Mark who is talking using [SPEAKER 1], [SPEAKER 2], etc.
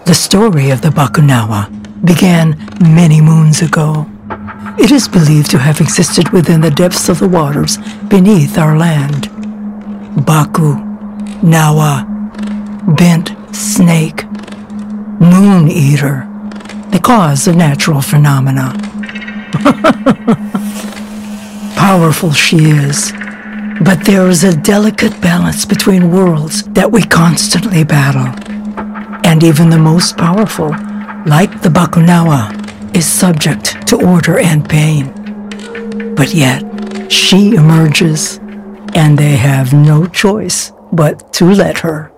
[SPEAKER 1] The story of the Bakunawa began many moons ago. It is believed to have existed within the depths of the waters beneath our land. Baku, Nawa, bent snake, moon eater, the cause of natural phenomena. Powerful she is, but there is a delicate balance between worlds that we constantly battle. And even the most powerful, like the Bakunawa, is subject to order and pain. But yet, she emerges, and they have no choice but to let her.